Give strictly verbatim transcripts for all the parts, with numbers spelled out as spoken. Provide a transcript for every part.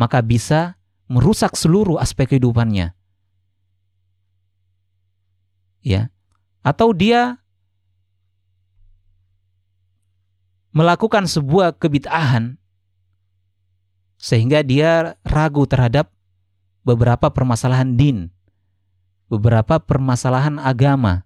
maka bisa merusak seluruh aspek kehidupannya. Ya. Atau dia melakukan sebuah kebid'ahan sehingga dia ragu terhadap beberapa permasalahan din, beberapa permasalahan agama.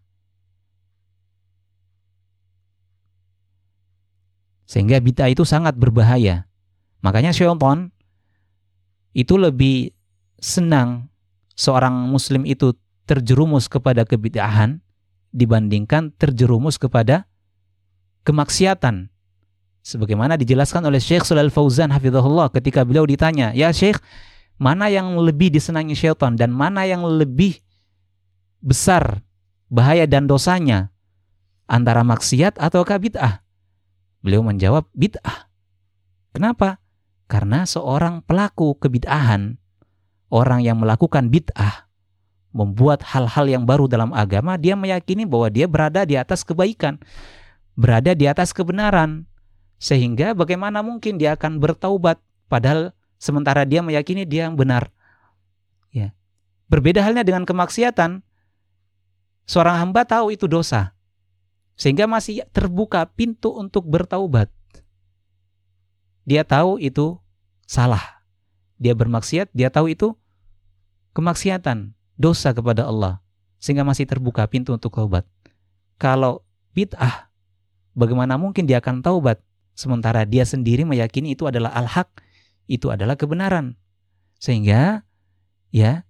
Sehingga bid'ah itu sangat berbahaya. Makanya syaitan itu lebih senang seorang muslim itu terjerumus kepada kebid'ahan dibandingkan terjerumus kepada kemaksiatan. Sebagaimana dijelaskan oleh Syekh Shalal Fauzan hafizahullah ketika beliau ditanya, "Ya Syekh, mana yang lebih disenangi syaitan dan mana yang lebih besar bahaya dan dosanya, antara maksiat ataukah bid'ah?" Beliau menjawab, bid'ah. Kenapa? Karena seorang pelaku kebid'ahan, orang yang melakukan bid'ah, membuat hal-hal yang baru dalam agama, dia meyakini bahwa dia berada di atas kebaikan, berada di atas kebenaran. Sehingga bagaimana mungkin dia akan bertaubat, padahal sementara dia meyakini dia yang benar. Ya. Berbeda halnya dengan kemaksiatan. Seorang hamba tahu itu dosa, sehingga masih terbuka pintu untuk bertaubat. Dia tahu itu salah. Dia bermaksiat, dia tahu itu kemaksiatan, dosa kepada Allah, sehingga masih terbuka pintu untuk taubat. Kalau bid'ah, bagaimana mungkin dia akan taubat, sementara dia sendiri meyakini itu adalah al-haq, itu adalah kebenaran. Sehingga ya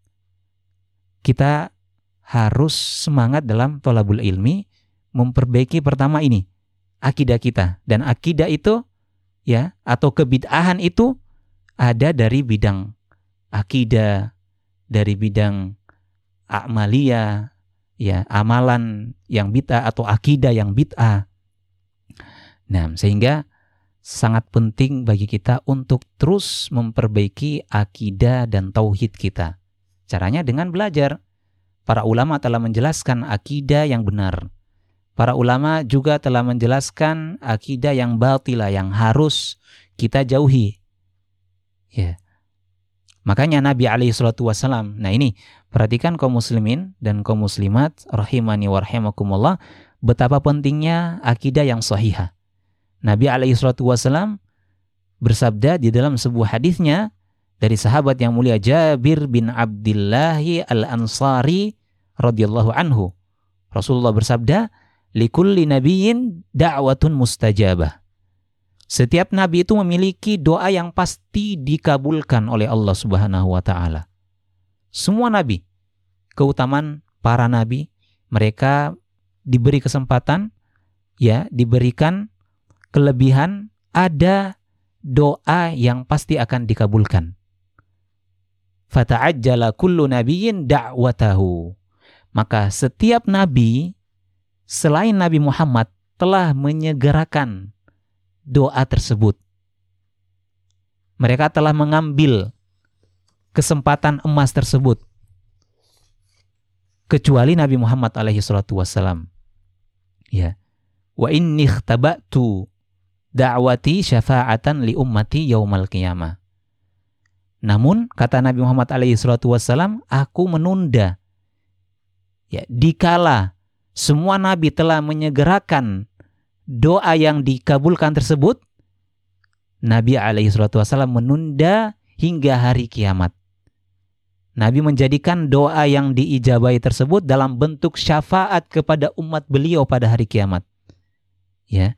kita harus semangat dalam thalabul ilmi, memperbaiki pertama ini akidah kita, dan akidah itu ya atau kebid'ahan itu ada dari bidang akidah, dari bidang a'maliyah, ya amalan yang bid'ah atau akidah yang bid'ah. Nah, sehingga sangat penting bagi kita untuk terus memperbaiki akidah dan tauhid kita. Caranya dengan belajar. Para ulama telah menjelaskan akidah yang benar. Para ulama juga telah menjelaskan akidah yang batilah yang harus kita jauhi. Ya. Makanya Nabi alaihi salatu wasallam, nah ini perhatikan kaum muslimin dan kaum muslimat rahimani wa rahimakumullah, betapa pentingnya akidah yang sahihah. Nabi alaihi salatu wasallam bersabda di dalam sebuah hadisnya dari sahabat yang mulia Jabir bin Abdullah al-Ansari radhiyallahu anhu. Rasulullah bersabda, "Likulli nabiyyin da'watun mustajabah." Setiap nabi itu memiliki doa yang pasti dikabulkan oleh Allah Subhanahu wa taala. Semua nabi, keutamaan para nabi, mereka diberi kesempatan, ya, diberikan kelebihan, ada doa yang pasti akan dikabulkan. Fata'ajjala kullu nabiyyin da'watahu. Maka setiap nabi selain Nabi Muhammad telah menyegerakan doa tersebut. Mereka telah mengambil kesempatan emas tersebut. Kecuali Nabi Muhammad alaihi salatu wassalam. Ya. Wa inni ikhtaba'tu da'wati syafa'atan li ummati yaumal qiyamah. Namun kata Nabi Muhammad alaihi salatu wassalam, aku menunda, ya, dikala semua nabi telah menyegerakan doa yang dikabulkan tersebut, Nabi alaihi salatu wassalam menunda hingga hari kiamat. Nabi menjadikan doa yang diijabahi tersebut dalam bentuk syafaat kepada umat beliau pada hari kiamat. Ya.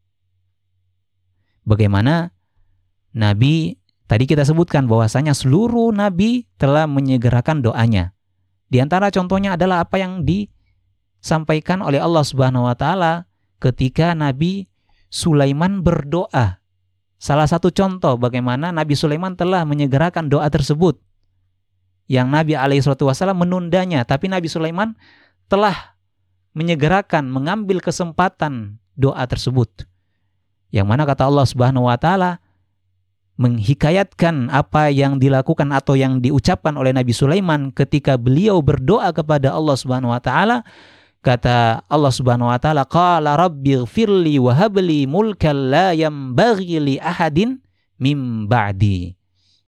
Bagaimana Nabi tadi kita sebutkan bahwasanya seluruh nabi telah menyegerakan doanya. Di antara contohnya adalah apa yang disampaikan oleh Allah Subhanahu wa taala ketika Nabi Sulaiman berdoa. Salah satu contoh bagaimana Nabi Sulaiman telah menyegerakan doa tersebut, yang Nabi alaihi salatu wasallam menundanya, tapi Nabi Sulaiman telah menyegerakan, mengambil kesempatan doa tersebut. Yang mana kata Allah Subhanahu wa taala menghikayatkan apa yang dilakukan atau yang diucapkan oleh Nabi Sulaiman ketika beliau berdoa kepada Allah Subhanahu wa taala. Kata Allah Subhanahu wa taala, qala rabbighfirli wa habli mulkan la yanbaghi li ahadin mim ba'di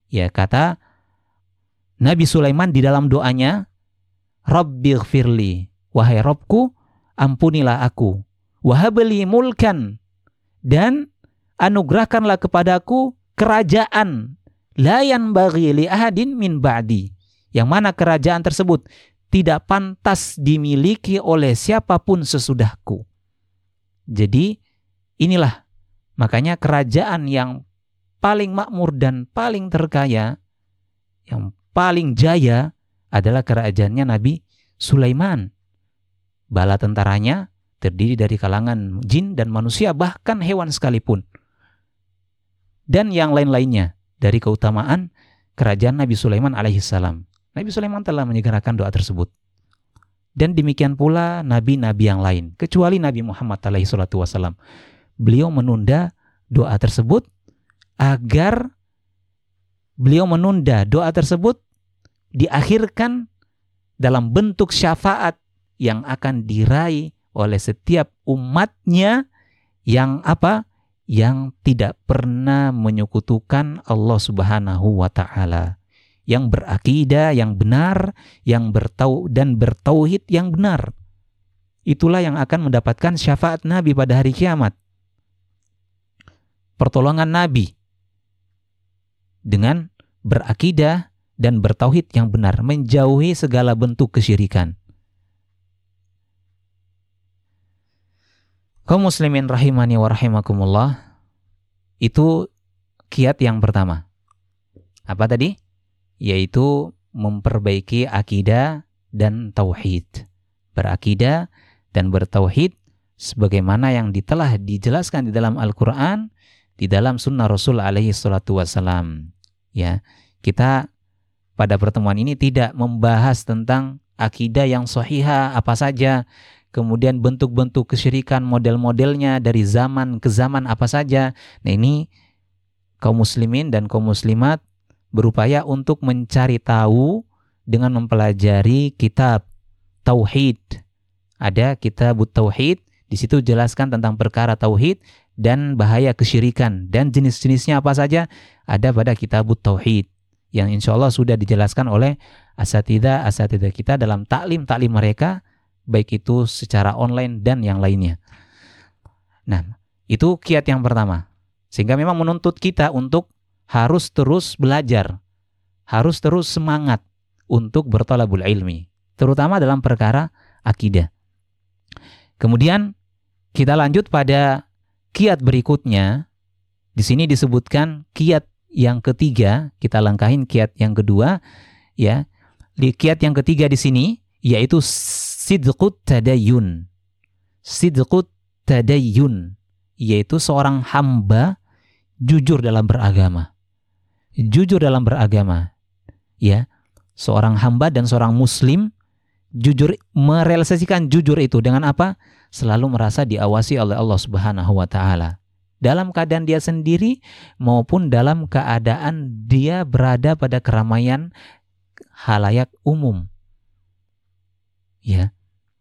Ya, kata Nabi Sulaiman di dalam doanya, Rabbighfirli, wahai Rabbku, ampunilah aku. Wahabli mulkan, dan anugerahkanlah kepadaku kerajaan. La yanbaghi li ahadin min ba'di, yang mana kerajaan tersebut tidak pantas dimiliki oleh siapapun sesudahku. Jadi inilah makanya kerajaan yang paling makmur dan paling terkaya, yang paling jaya adalah kerajaannya Nabi Sulaiman. Bala tentaranya terdiri dari kalangan jin dan manusia, bahkan hewan sekalipun. Dan yang lain-lainnya dari keutamaan kerajaan Nabi Sulaiman alaihissalam. Nabi Sulaiman telah menyegerakan doa tersebut. Dan demikian pula nabi-nabi yang lain, kecuali Nabi Muhammad alaihi salatu wasallam. Beliau menunda doa tersebut agar beliau menunda doa tersebut diakhirkan dalam bentuk syafaat yang akan diraih oleh setiap umatnya yang apa? Yang tidak pernah menyekutukan Allah Subhanahu wa taala, yang berakidah yang benar, yang bertau dan bertauhid yang benar. Itulah yang akan mendapatkan syafaat Nabi pada hari kiamat. Pertolongan Nabi dengan berakidah dan bertauhid yang benar, menjauhi segala bentuk kesyirikan. Kaum muslimin rahimani wa rahimakumullah, itu kiat yang pertama. Apa tadi? Yaitu memperbaiki akidah dan tauhid. Berakidah dan bertauhid sebagaimana yang telah dijelaskan di dalam Al-Quran, di dalam sunnah Rasul alaihi salatu wassalam. Ya, kita pada pertemuan ini tidak membahas tentang akidah yang sahihah apa saja, kemudian bentuk-bentuk kesyirikan, model-modelnya dari zaman ke zaman apa saja. Nah, ini kaum muslimin dan kaum muslimat berupaya untuk mencari tahu dengan mempelajari kitab tauhid. Ada kitab tauhid, di situ jelaskan tentang perkara tauhid dan bahaya kesyirikan, dan jenis-jenisnya apa saja ada pada kitab tauhid yang insya Allah sudah dijelaskan oleh asatidzah asatidzah kita dalam taklim-taklim mereka, baik itu secara online dan yang lainnya. Nah, itu kiat yang pertama. Sehingga memang menuntut kita untuk harus terus belajar, harus terus semangat untuk berthalabul ilmi, terutama dalam perkara akidah. Kemudian kita lanjut pada kiat berikutnya. Di sini disebutkan kiat yang ketiga, kita langkahin kiat yang kedua, ya. Di kiat yang ketiga di sini yaitu sidqut tadayyun. Sidqut tadayyun, yaitu seorang hamba jujur dalam beragama. Jujur dalam beragama. Ya, seorang hamba dan seorang muslim jujur, merealisasikan jujur itu dengan apa? Selalu merasa diawasi oleh Allah Subhanahu wa taala. Dalam keadaan dia sendiri maupun dalam keadaan dia berada pada keramaian halayak umum. Ya.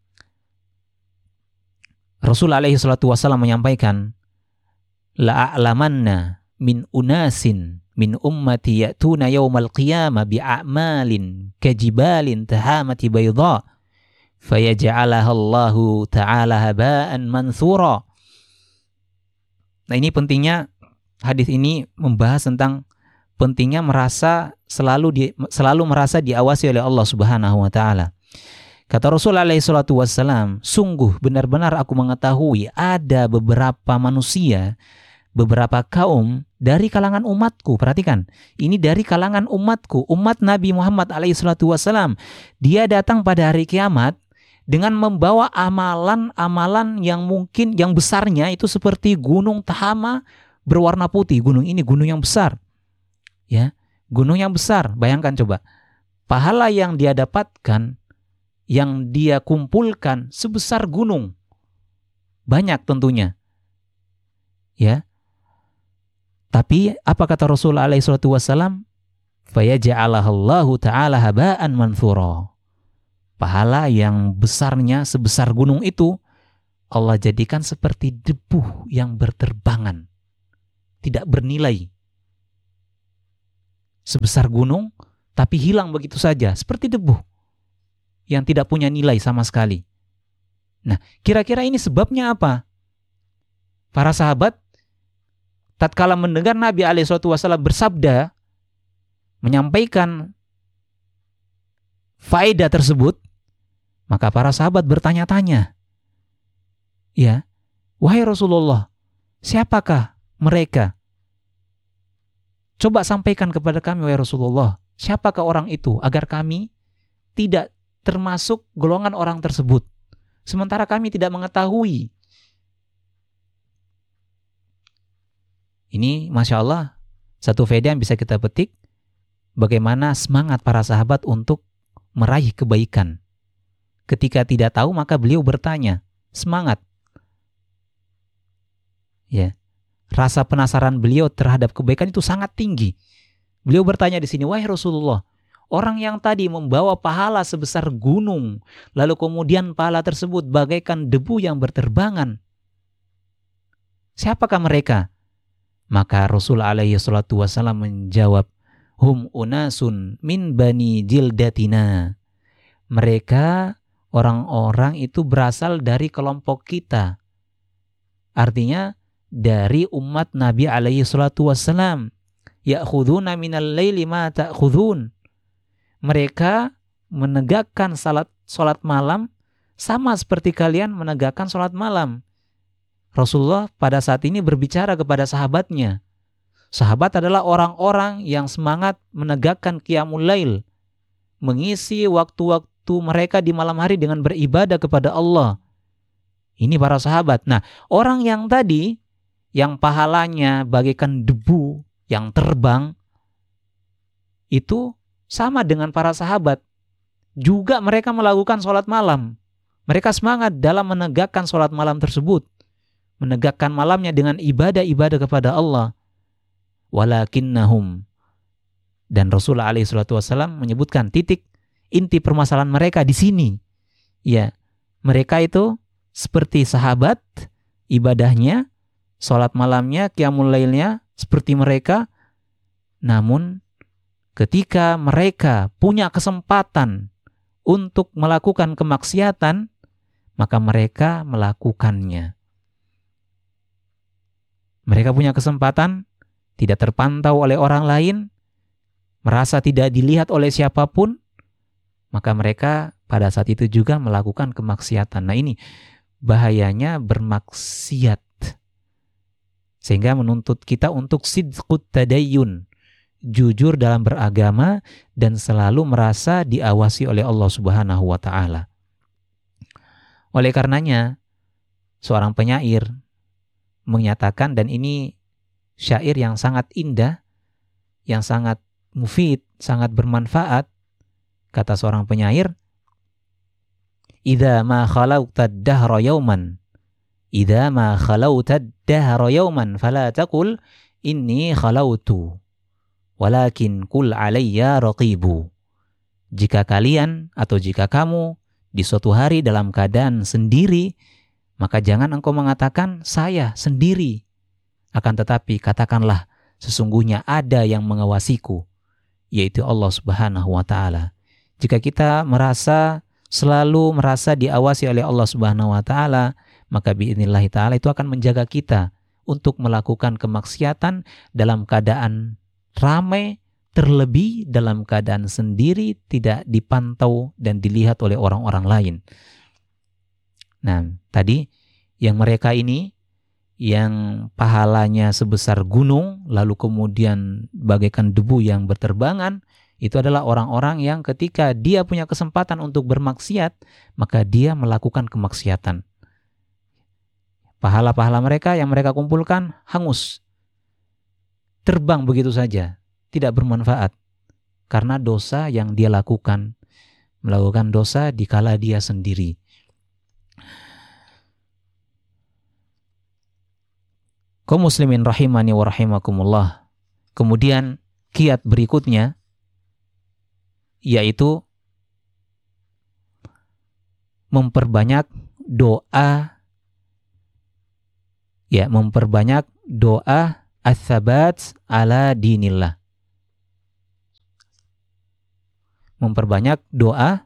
Rasul alaihi salatu wasallam menyampaikan, la'alamanna min unasin min ummati ya'tuna yawmal qiyamah bi'a'malin kajibalin tahamati bayda fayaj'alaha Allahu ta'ala haba'an mansura. Nah, ini pentingnya hadis ini membahas tentang pentingnya merasa selalu di, selalu merasa diawasi oleh Allah Subhanahu wa taala. Kata Rasul alaihi salatu wassalam, sungguh benar-benar aku mengetahui ada beberapa manusia, beberapa kaum dari kalangan umatku. Perhatikan, ini dari kalangan umatku, umat Nabi Muhammad alaihi salatu wassalam. Dia datang pada hari kiamat dengan membawa amalan-amalan yang mungkin yang besarnya itu seperti gunung Tahama berwarna putih. Gunung ini gunung yang besar. Ya, gunung yang besar. Bayangkan coba. Pahala yang dia dapatkan, yang dia kumpulkan sebesar gunung. Banyak tentunya. Ya. Tapi apa kata Rasul alaihi salatu wassalam? Fayaj'alahallahu ta'ala haba'an manthura. Pahala yang besarnya sebesar gunung itu Allah jadikan seperti debu yang berterbangan, tidak bernilai. sebesar gunung, tapi hilang begitu saja, seperti debu yang tidak punya nilai sama sekali. Nah, kira-kira ini sebabnya apa? Para sahabat tatkala mendengar Nabi alaihi wasallam bersabda, menyampaikan faedah tersebut, maka para sahabat bertanya-tanya, ya, wahai Rasulullah, siapakah mereka? Coba sampaikan kepada kami, wahai Rasulullah, siapakah orang itu, agar kami tidak termasuk golongan orang tersebut, sementara kami tidak mengetahui. Ini Masya Allah, satu faedah yang bisa kita petik, bagaimana semangat para sahabat untuk meraih kebaikan. Ketika tidak tahu, maka beliau bertanya, semangat. Ya, rasa penasaran beliau terhadap kebaikan itu sangat tinggi. Beliau bertanya di sini, wahai Rasulullah, orang yang tadi membawa pahala sebesar gunung, lalu kemudian pahala tersebut bagaikan debu yang berterbangan, siapakah mereka? Maka Rasul alaihi salatu wasallam menjawab, hum unasun min bani jildatina. Mereka orang-orang itu berasal dari kelompok kita. Artinya dari umat Nabi alaihi salatu wasallam. Ya'khuduna minal laili ma ta'khudun. Mereka menegakkan salat salat malam sama seperti kalian menegakkan salat malam. Rasulullah pada saat ini berbicara kepada sahabatnya. Sahabat adalah orang-orang yang semangat menegakkan qiyamul lail, mengisi waktu-waktu mereka di malam hari dengan beribadah kepada Allah. Ini para sahabat. Nah, orang yang tadi, yang pahalanya bagaikan debu yang terbang, itu sama dengan para sahabat. Juga mereka melakukan sholat malam. Mereka semangat dalam menegakkan sholat malam tersebut, menegakkan malamnya dengan ibadah-ibadah kepada Allah. Walakinnahum, dan Rasulullah alaihi salatu wasallam menyebutkan titik inti permasalahan mereka di sini. Ya, mereka itu seperti sahabat, ibadahnya, sholat malamnya, qiyamul lailnya seperti mereka. Namun ketika mereka punya kesempatan untuk melakukan kemaksiatan, maka mereka melakukannya. Mereka punya kesempatan, tidak terpantau oleh orang lain, merasa tidak dilihat oleh siapapun, maka mereka pada saat itu juga melakukan kemaksiatan. Nah, ini bahayanya bermaksiat, sehingga menuntut kita untuk sidqut tadayyun, jujur dalam beragama dan selalu merasa diawasi oleh Allah Subhanahu wa taala. Oleh karenanya, seorang penyair menyatakan, dan ini syair yang sangat indah, yang sangat mufid, sangat bermanfaat. Kata seorang penyair, "Idza ma khalauta ad-dahra yawman, idza ma khalauta ad-dahra yawman fala taqul inni khalautu, walakin qul alayya raqibu." Jika kalian atau jika kamu di suatu hari dalam keadaan sendiri, maka jangan engkau mengatakan saya sendiri. Akan tetapi katakanlah sesungguhnya ada yang mengawasiku, yaitu Allah Subhanahu wa taala. Jika kita merasa selalu merasa diawasi oleh Allah Subhanahu wa taala, maka biidznillah taala itu akan menjaga kita untuk melakukan kemaksiatan dalam keadaan ramai, terlebih dalam keadaan sendiri, tidak dipantau dan dilihat oleh orang-orang lain. Nah, tadi yang mereka ini yang pahalanya sebesar gunung lalu kemudian bagaikan debu yang berterbangan, itu adalah orang-orang yang ketika dia punya kesempatan untuk bermaksiat, maka dia melakukan kemaksiatan. Pahala-pahala mereka yang mereka kumpulkan hangus, terbang begitu saja, tidak bermanfaat karena dosa yang dia lakukan, melakukan dosa dikala dia sendiri. Kaum muslimin rahimani wa rahimakumullah. Kemudian kiat berikutnya yaitu memperbanyak doa, ya, memperbanyak doa ats-tsabat ala dinillah. memperbanyak doa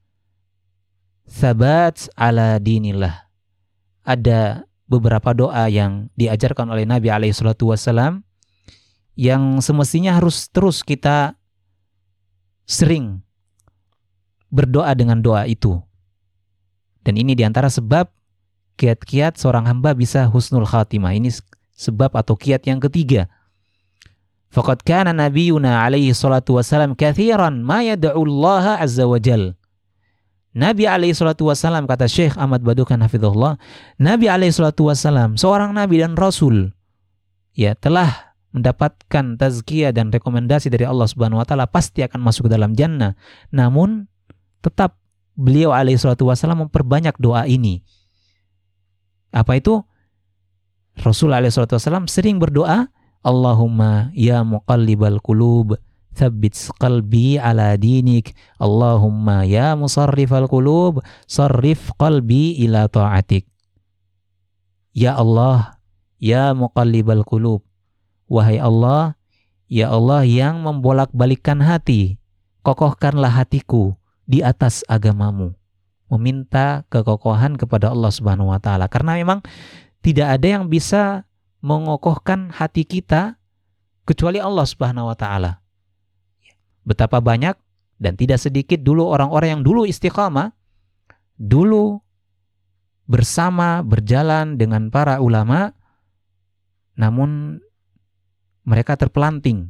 sabat ala dinillah. Ada beberapa doa yang diajarkan oleh Nabi alaihi salatu wasallam yang semestinya harus terus kita sering berdoa dengan doa itu. Dan ini diantara sebab kiat-kiat seorang hamba bisa husnul khatimah. Ini sebab atau kiat yang ketiga. Faqad kana nabiyuna alaihi salatu wasallam kathiran ma yad'u Allah azza wa jal. Nabi alaihi salatu wasallam, kata Syekh Ahmad Badukan hafizahullah, Nabi alaihi salatu wasallam, seorang nabi dan rasul, ya, telah mendapatkan tazkiyah dan rekomendasi dari Allah Subhanahu wa taala pasti akan masuk ke dalam jannah. Namun tetap beliau alaihi salatu wasallam memperbanyak doa ini. Apa itu? Rasul alaihi salatu wasallam sering berdoa, Allahumma ya muqallibal qulub tsabbit qalbi ala dinik. Allahumma ya musarrifal qulub sarrif qalbi ila ta'atik. Ya Allah, ya muqallibal qulub, wahai Allah, ya Allah yang membolak-balikkan hati, kokohkanlah hatiku di atas agamamu. Meminta kekokohan kepada Allah Subhanahu wa taala, karena memang tidak ada yang bisa mengokohkan hati kita kecuali Allah Subhanahu wa taala. Betapa banyak dan tidak sedikit dulu orang-orang yang dulu istiqamah, dulu bersama berjalan dengan para ulama, namun mereka terpelanting.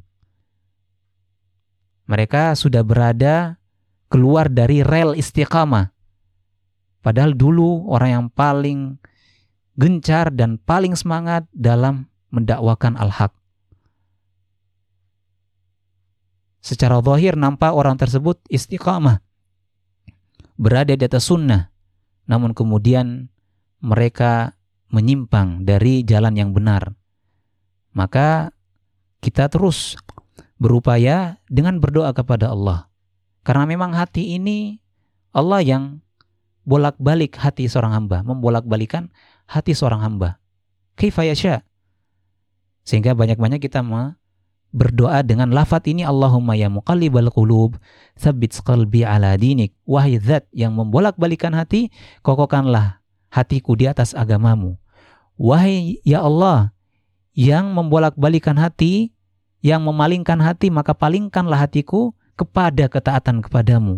Mereka sudah berada keluar dari rel istiqamah. Padahal dulu orang yang paling gencar dan paling semangat dalam mendakwakan al-haq. Secara zahir nampak orang tersebut istiqamah, berada di atas sunnah, namun kemudian mereka menyimpang dari jalan yang benar. Maka kita terus berupaya dengan berdoa kepada Allah, karena memang hati ini Allah yang bolak-balik hati seorang hamba, membolak-balikan hati seorang hamba. Kaifa yasha. Sehingga banyak-banyak kita me- berdoa dengan lafaz ini, Allahumma ya muqallibal qulub tsabbit qalbi ala dinik. Wahai zat yang membolak-balikan hati, kokohkanlah hatiku di atas agamamu. Wahai ya Allah yang membolak-balikan hati, yang memalingkan hati, maka palingkanlah hatiku kepada ketaatan kepadamu.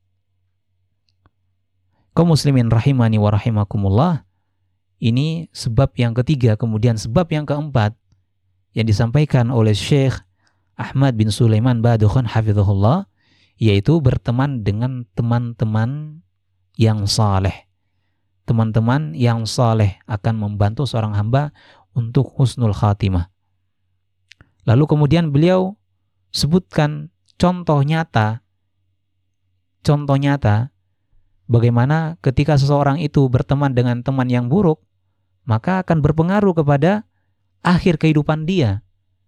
Kaum muslimin rahimani wa rahimakumullah. Ini sebab yang ketiga. Kemudian sebab yang keempat yang disampaikan oleh Syekh Ahmad bin Sulaiman Badukan hafizahullah, yaitu berteman dengan teman-teman yang saleh. Teman-teman yang saleh akan membantu seorang hamba untuk husnul khatimah. Lalu kemudian beliau sebutkan contoh nyata, contoh nyata bagaimana ketika seseorang itu berteman dengan teman yang buruk, maka akan berpengaruh kepada akhir kehidupan dia.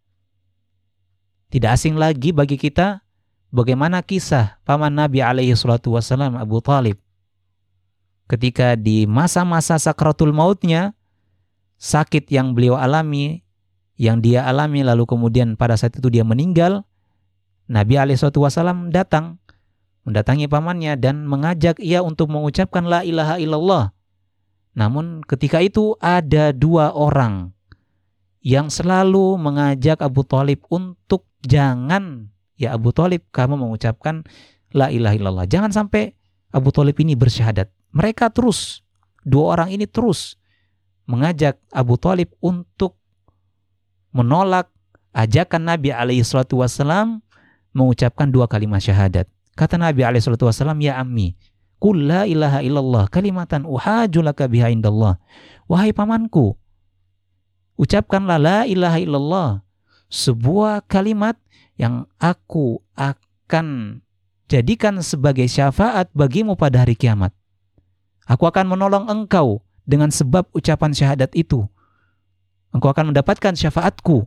Tidak asing lagi bagi kita bagaimana kisah paman Nabi alaihi salatu wasallam Abu Talib. Ketika di masa-masa sakratul mautnya, sakit yang beliau alami, yang dia alami lalu kemudian pada saat itu dia meninggal, Nabi alaihi salatu wasallam datang, mendatangi pamannya dan mengajak ia untuk mengucapkan la ilaha illallah. Namun ketika itu ada dua orang yang selalu mengajak Abu Talib untuk jangan, ya Abu Talib, kamu mengucapkan la ilaha illallah. Jangan sampai Abu Talib ini bersyahadat. Mereka terus, dua orang ini terus mengajak Abu Talib untuk menolak ajakan Nabi alaihi salatu wasallam mengucapkan dua kalimat syahadat. Kata Nabi alaihi salatu wasallam, ya ammi, qul la ilaha illallah kalimatan uhaju laka biha indallah. Wahai pamanku, ucapkanlah la ilaha illallah, sebuah kalimat yang aku akan jadikan sebagai syafaat bagimu pada hari kiamat. Aku akan menolong engkau dengan sebab ucapan syahadat itu. Engkau akan mendapatkan syafaatku.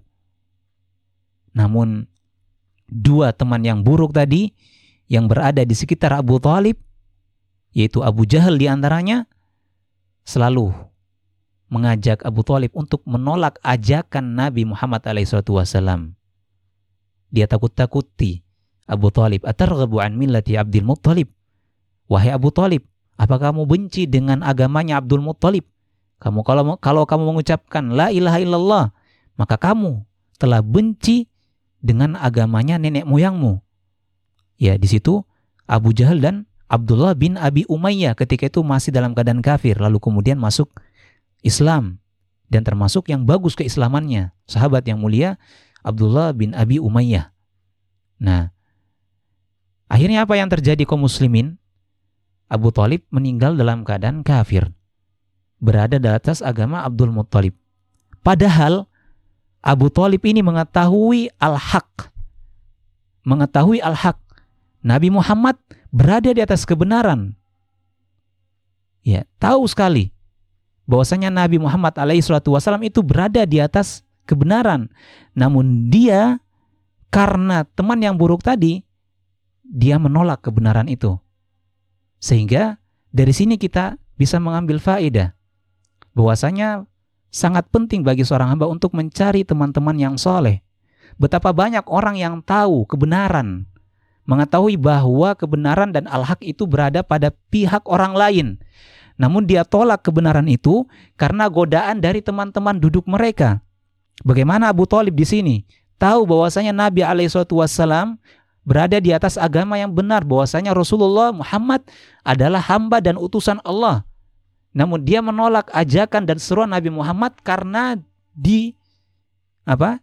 Namun dua teman yang buruk tadi yang berada di sekitar Abu Talib, yaitu Abu Jahal di antaranya, selalu mengajak Abu Talib untuk menolak ajakan Nabi Muhammad alaihi salatu wasallam. Dia takut-takuti Abu Thalib, atarghabu an millati Abdul Muttalib? Wahai Abu Thalib, apa kamu benci dengan agamanya Abdul Muttalib? Kamu kalau kalau kamu mengucapkan la ilaha illallah, maka kamu telah benci dengan agamanya nenek moyangmu. Ya, di situ Abu Jahal dan Abdullah bin Abi Umayyah ketika itu masih dalam keadaan kafir, lalu kemudian masuk Islam, dan termasuk yang bagus keislamannya, sahabat yang mulia Abdullah bin Abi Umayyah. Nah, akhirnya apa yang terjadi kaum muslimin? Abu Thalib meninggal dalam keadaan kafir, berada di atas agama Abdul Muttalib. Padahal Abu Thalib ini mengetahui al-haq, mengetahui al-haq. Nabi Muhammad berada di atas kebenaran. Ya, tahu sekali bahwasanya Nabi Muhammad alaihi salatu wasallam itu berada di atas kebenaran. Namun dia, karena teman yang buruk tadi, dia menolak kebenaran itu. Sehingga dari sini kita bisa mengambil faedah bahwasanya sangat penting bagi seorang hamba untuk mencari teman-teman yang soleh. Betapa banyak orang yang tahu kebenaran, mengetahui bahwa kebenaran dan al-haq itu berada pada pihak orang lain, namun dia tolak kebenaran itu karena godaan dari teman-teman duduk mereka. Bagaimana Abu Thalib di sini tahu bahwasanya Nabi alaihi salatu wasallam berada di atas agama yang benar, bahwasanya Rasulullah Muhammad adalah hamba dan utusan Allah. Namun dia menolak ajakan dan seruan Nabi Muhammad karena di apa?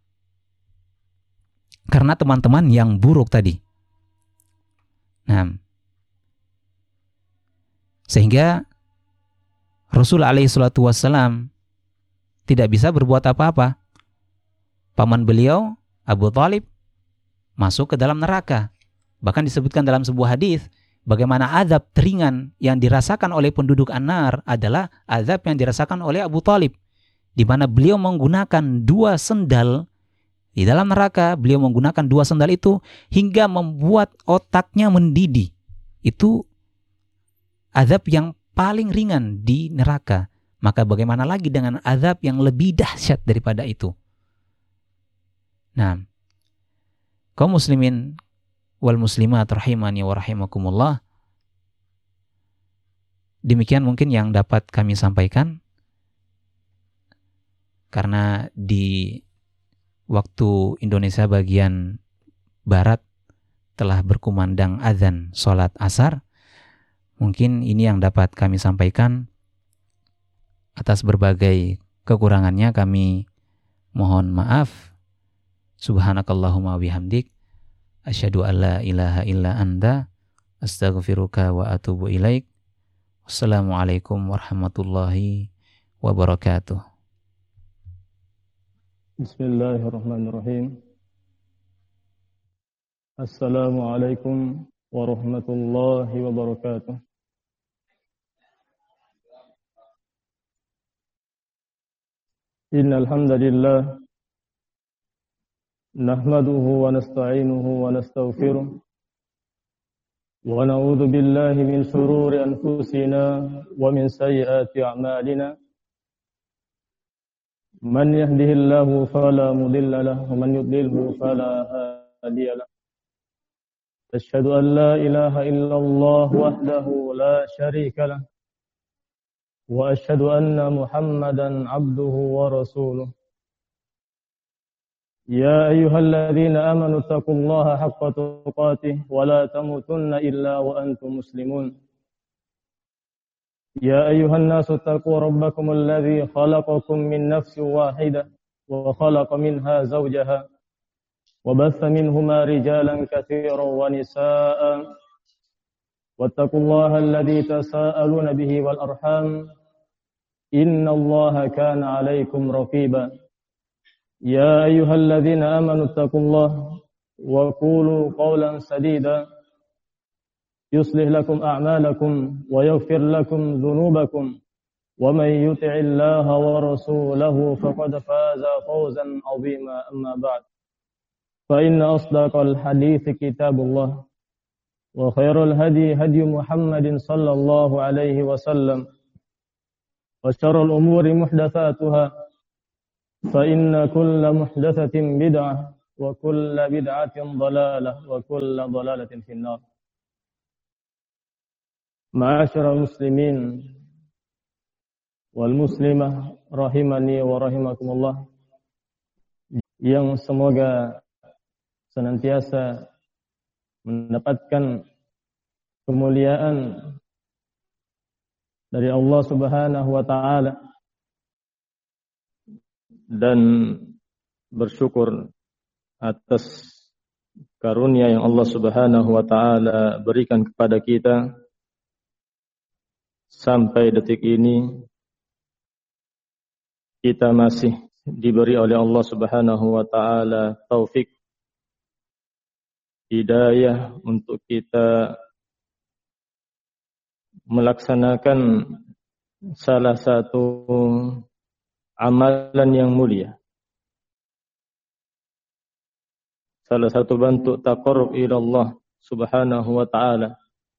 Karena teman-teman yang buruk tadi. Nah, sehingga Rasul alaihi salatu wassalam tidak bisa berbuat apa-apa. Paman beliau Abu Thalib masuk ke dalam neraka. Bahkan disebutkan dalam sebuah hadis bagaimana azab teringan yang dirasakan oleh penduduk An-Nar adalah azab yang dirasakan oleh Abu Thalib, di mana beliau menggunakan dua sendal di dalam neraka. Beliau menggunakan dua sendal itu hingga membuat otaknya mendidih. Itu azab yang paling ringan di neraka. Maka bagaimana lagi dengan azab yang lebih dahsyat daripada itu? Nah, kaum muslimin wal muslimat rahimani wa rahimakumullah, demikian mungkin yang dapat kami sampaikan, karena di waktu Indonesia bagian barat telah berkumandang azan sholat asar. Mungkin ini yang dapat kami sampaikan. Atas berbagai kekurangannya kami mohon maaf. Subhanakallahumma bihamdik, asyhadu an la ilaha illa anta, astaghfiruka wa atubu ilaik. Wassalamualaikum warahmatullahi wabarakatuh. Bismillahirrahmanirrahim. Assalamualaikum warahmatullahi wabarakatuh. Innal hamdalillah nahmaduhu wa nasta'inuhu wa nastaghfiruh wa na'udzu billahi min shururi anfusina wa min sayyiati a'malina. Man yahdihillahu fala mudilla lahu wa man yudlilhu fala hadiya lahu. Asyhadu an la ilaha illallah wahdahu la syarika lahu wa asyhadu anna Muhammadan abduhu wa rasuluh. Ya ayyuhalladzina amanu taqullaha haqqa tuqatih wa la tamutunna illa wa antum muslimun. Ya ayyuhan nasu taqu rabbakumul ladzi khalaqakum min nafsin wahidah wa khalaqa minha zawjaha wa batha minhuma rijalan katsiran wa nisaa'a wattaqullaha alladzi tasaaluna bihi wal arham innallaha kana 'alaikum raqiba. Ya ayyuhalladzina amanu taqullaha wa qulu qawlan sadida yuslih lakum a'malakum wa yaghfir lakum dhunubakum wa man yuti'illaha wa rasulahu faqad faza fawzan 'azima. Amma ba'd, fa inna asdaqal hadithi kitabullah wa khairal hadi hadi Muhammadin sallallahu alaihi wasallam wa syarrul umuri muhdatsatuha fa inna kulla muhdatsatin bid'ah وكل بدعة ضلالة وكل ضلالة في النار. معاشر المسلمين والmuslimah rahimani wa rahimakumullah, yang semoga senantiasa mendapatkan kemuliaan dari Allah Subhanahu wa taala dan bersyukur atas karunia yang Allah Subhanahu wa taala berikan kepada kita sampai detik ini. Kita masih diberi oleh Allah Subhanahu wa taala taufik, hidayah untuk kita melaksanakan salah satu amalan yang mulia, salah satu bentuk taqarrub ila Allah Subhanahu wa taala,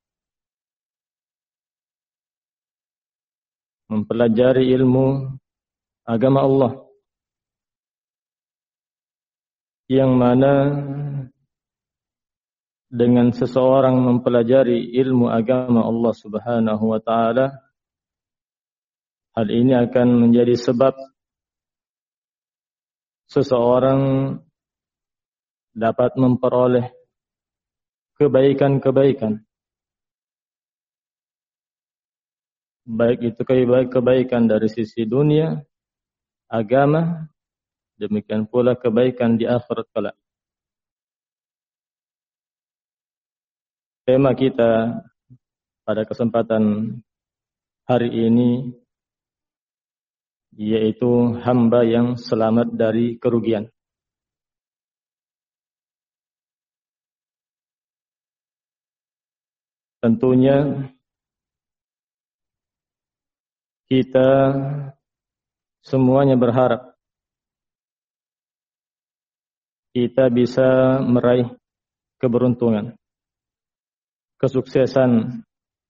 mempelajari ilmu agama Allah, yang mana dengan seseorang mempelajari ilmu agama Allah Subhanahu wa taala, hal ini akan menjadi sebab seseorang dapat memperoleh kebaikan-kebaikan, baik itu kebaikan dari sisi dunia, agama, demikian pula kebaikan di akhirat kelak. Tema kita pada kesempatan hari ini yaitu hamba yang selamat dari kerugian. Tentunya kita semuanya berharap kita bisa meraih keberuntungan, kesuksesan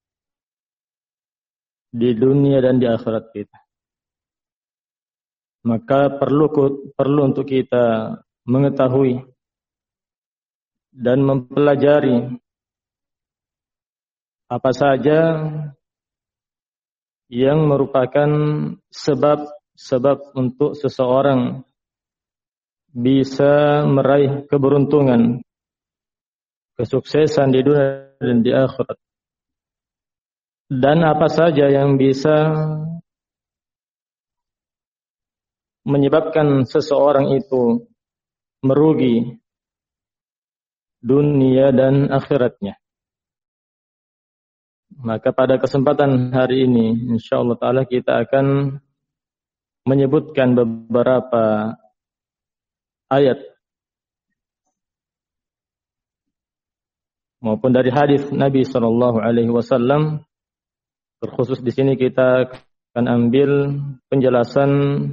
di dunia dan di akhirat kita. Maka perlu perlu untuk kita mengetahui dan mempelajari apa saja yang merupakan sebab-sebab untuk seseorang bisa meraih keberuntungan, kesuksesan di dunia dan di akhirat. Dan apa saja yang bisa menyebabkan seseorang itu merugi dunia dan akhiratnya. Maka pada kesempatan hari ini insyaallah taala kita akan menyebutkan beberapa ayat maupun dari hadis Nabi sallallahu alaihi wasallam. Terkhusus di sini kita akan ambil penjelasan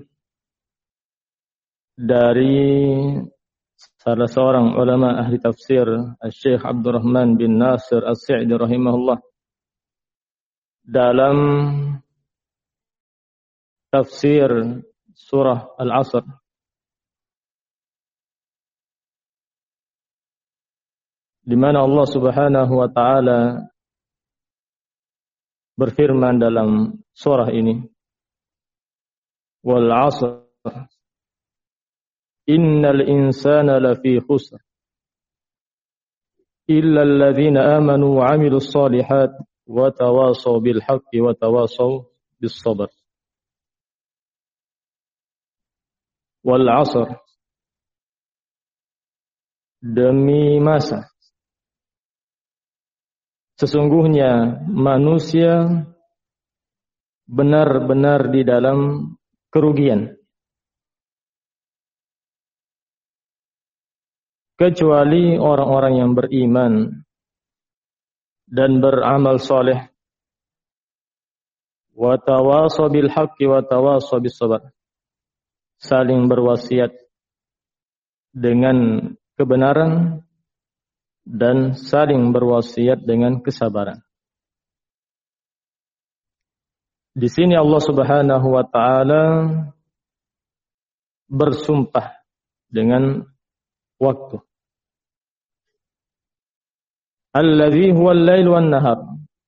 dari salah seorang ulama ahli tafsir, Syekh Abdurrahman bin Nasir As-Sa'di rahimahullah, dalam tafsir surah Al-Asr, di mana Allah Subhanahu wa taala berfirman dalam surah ini, wal 'asr innal insana lafi khusr illa alladhina amanu wa 'amilus shalihat wa tawasaw bil haqqi wa tawasaw bis sabr. Wal 'asr, demi masa, sesungguhnya manusia benar-benar di dalam kerugian, kecuali orang-orang yang beriman dan beramal soleh, wa tawasaw bil haqqi wa tawasaw bis sabr, saling berwasiat dengan kebenaran dan saling berwasiat dengan kesabaran. Di sini Allah Subhanahu wa taala bersumpah dengan waktu. Alladzi huwa al-lail wan nahar,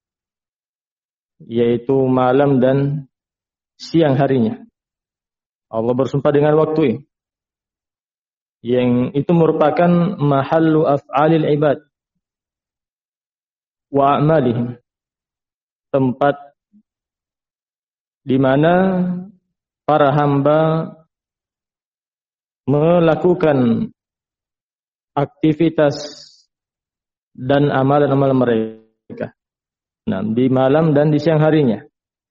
yaitu malam dan siang harinya. Allah bersumpah dengan waktu ini, yang itu merupakan mahallu af'alil ibad wa a'malihim, tempat di mana para hamba melakukan aktivitas dan amalan-amalan mereka. Nah, di malam dan di siang harinya.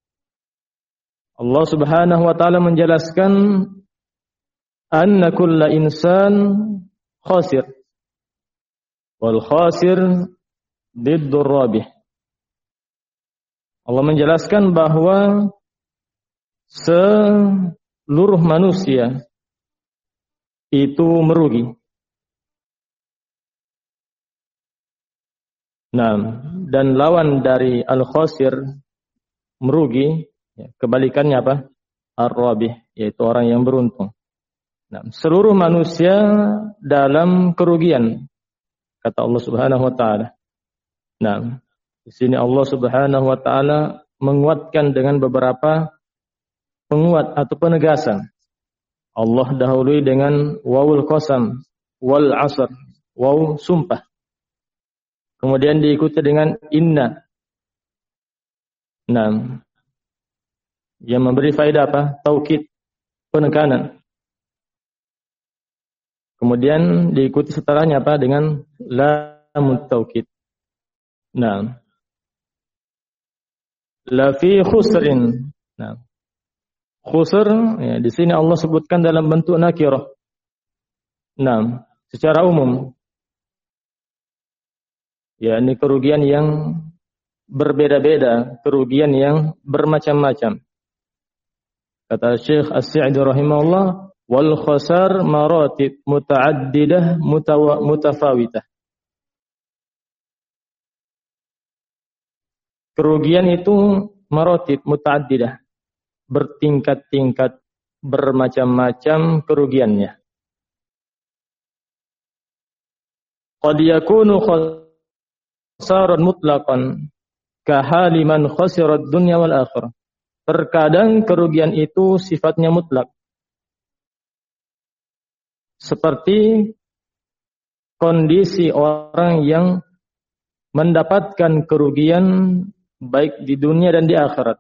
Allah Subhanahu wa taala menjelaskan anna kulla insan khasir wal khasir diddur rabih. Allah menjelaskan bahwa seluruh manusia itu merugi. Nah, dan lawan dari al-khasir, merugi, ya, kebalikannya apa? Ar-rabih, yaitu orang yang beruntung. Nah, seluruh manusia dalam kerugian, kata Allah Subhanahu wa taala. Nah, di sini Allah Subhanahu wa taala menguatkan dengan beberapa penguat atau penegasan. Allah dahului dengan wawul qasam, wal asr, waw sumpah. Kemudian diikuti dengan inna. Nah, yang memberi faedah apa? Taukid, penekanan. Kemudian diikuti setelahnya apa? Dengan lamut taukid. Nah, la fi khusrin. Nah, khusr, ya, di sini Allah sebutkan dalam bentuk nakirah. Nah, secara umum, ya, ini kerugian yang berbeda-beda, kerugian yang bermacam-macam. Kata Syekh As-Sa'di rahimahullah, wal khasar maratib muta'addidah mutafawitah. Kerugian itu maratib muta'addidah, bertingkat-tingkat, bermacam-macam kerugiannya. Qad yakunu khasaran mutlaqan kahali man khasirat dunya wal akhirah. Terkadang kerugian itu sifatnya mutlak, seperti kondisi orang yang mendapatkan kerugian baik di dunia dan di akhirat.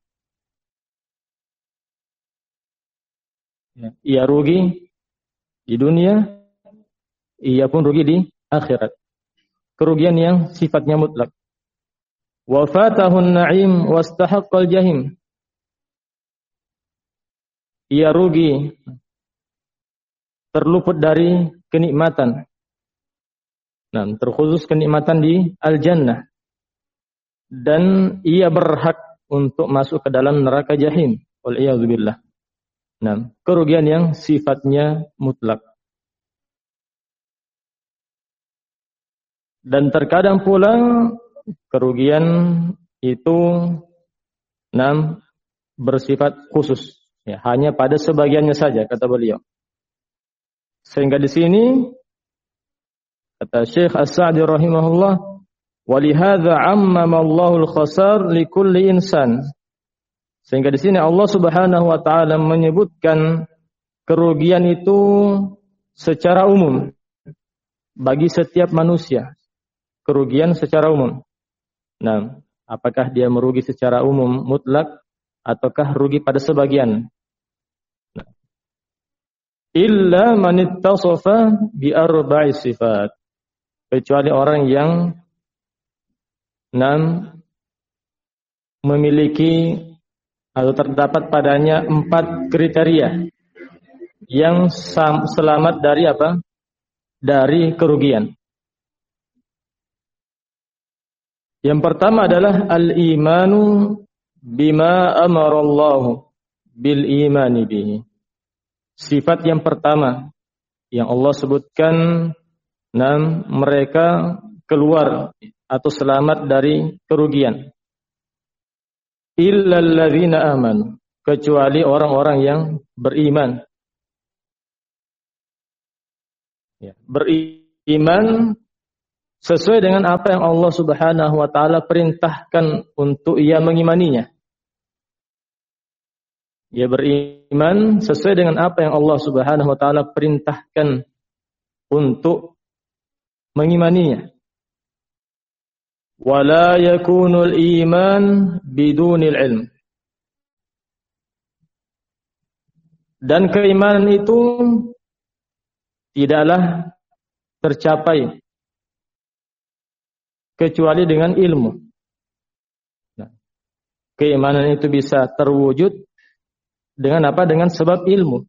Ia rugi di dunia, ia pun rugi di akhirat. Kerugian yang sifatnya mutlak. Wa fatahun na'im wastahaqqal jahim. Ia rugi, terluput dari kenikmatan. Nah, terkhusus kenikmatan di al-jannah. Dan ia berhak untuk masuk ke dalam neraka jahim. Wal'iyadzubillah. Nah, kerugian yang sifatnya mutlak. Dan terkadang pula kerugian itu nah, bersifat khusus. Ya, hanya pada sebagiannya saja, kata beliau. Sehingga di sini kata Syekh As-Sa'di rahimahullah, walihadza ammama Allahul khasar likulli insan. Sehingga di sini Allah Subhanahu wa taala menyebutkan kerugian itu secara umum bagi setiap manusia. Kerugian secara umum. Nah, apakah dia merugi secara umum mutlak ataukah rugi pada sebagian? Nah. Illa man ittasafa bi arba'i sifat. Kecuali orang yang enam memiliki atau terdapat padanya empat kriteria yang selamat dari apa? Dari kerugian. Yang pertama adalah al-imanu bima amarallahu bil imani bihi. Sifat yang pertama yang Allah sebutkan, nam mereka keluar atau selamat dari kerugian. Illal ladzina amanu, kecuali orang-orang yang beriman. Ya, beriman sesuai dengan apa yang Allah Subhanahu wa taala perintahkan untuk ia mengimaninya. Ia beriman sesuai dengan apa yang Allah Subhanahu wa taala perintahkan untuk mengimaninya. Wala yakunul iman bidunil ilm. Dan keimanan itu tidaklah tercapai kecuali dengan ilmu. Nah, keimanan itu bisa terwujud dengan apa? Dengan sebab ilmu.